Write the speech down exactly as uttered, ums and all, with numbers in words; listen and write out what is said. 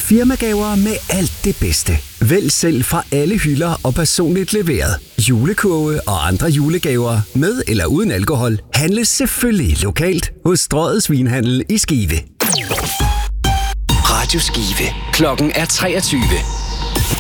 Firmagaver med alt det bedste. Vælg selv fra alle hylder og personligt leveret. Julekurve og andre julegaver med eller uden alkohol handles selvfølgelig lokalt hos Strøget Svinhandel i Skive. Radio Skive. Klokken er treogtyve.